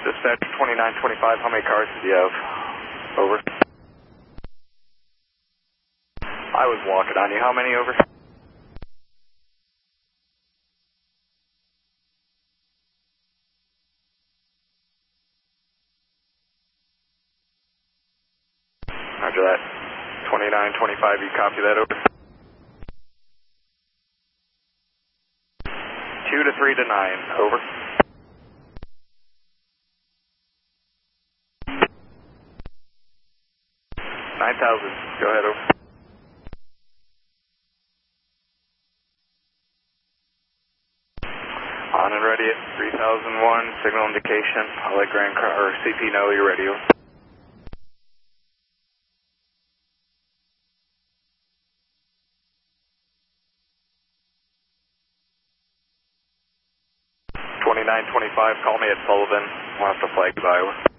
Dispatch 2925, how many cars do you have? Over. I was walking on you. How many over? Roger that. 2925, you copy that over? 2 to 3 to 9, over. 9,000, go ahead, over. On and ready at 3001, signal indication. I'll let Grand Car or CP know you're ready, over. 2925, call me at Sullivan. We'll have to flag by, over.